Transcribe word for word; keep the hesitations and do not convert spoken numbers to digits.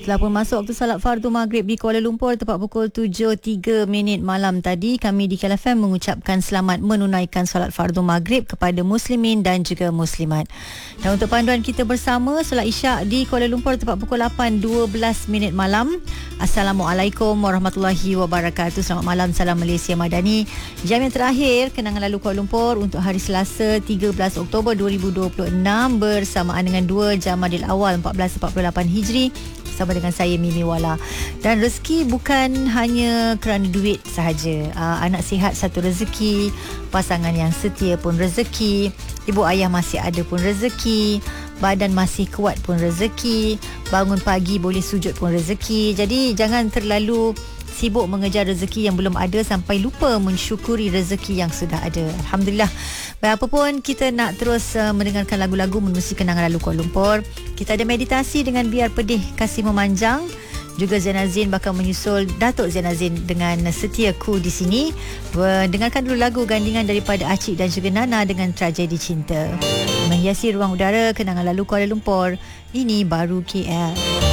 Telah pun masuk waktu salat fardu maghrib di Kuala Lumpur tepat pukul tujuh tiga minit malam tadi. Kami di K L F M mengucapkan selamat menunaikan salat fardu maghrib kepada muslimin dan juga muslimat. Dan untuk panduan kita bersama, solat Isyak di Kuala Lumpur tepat pukul lapan dua belas minit malam. Assalamualaikum warahmatullahi wabarakatuh. Selamat malam, salam Malaysia Madani. Jam yang terakhir kenangan lalu Kuala Lumpur untuk hari Selasa tiga belas Oktober dua ribu dua puluh enam bersamaan dengan dua Jamadil Awal empat belas empat puluh lapan Hijri. Bersama dengan saya Mimi Wala. Dan rezeki bukan hanya kerana duit sahaja. Aa, anak sihat satu rezeki, pasangan yang setia pun rezeki, ibu ayah masih ada pun rezeki, badan masih kuat pun rezeki, bangun pagi boleh sujud pun rezeki. Jadi jangan terlalu sibuk mengejar rezeki yang belum ada sampai lupa mensyukuri rezeki yang sudah ada. Alhamdulillah. Baik, apa pun kita nak terus uh, mendengarkan lagu-lagu menerusi kenangan lalu Kuala Lumpur. Kita ada meditasi dengan Biar Pedih Kasih Memanjang. Juga Zainazin bakal menyusul Datuk Zainazin dengan Setiaku di sini. Dengarkan dulu lagu gandingan daripada Acik dan juga Nana dengan Tragedi Cinta. Menghiasi ruang udara kenangan lalu Kuala Lumpur. Ini baru K L.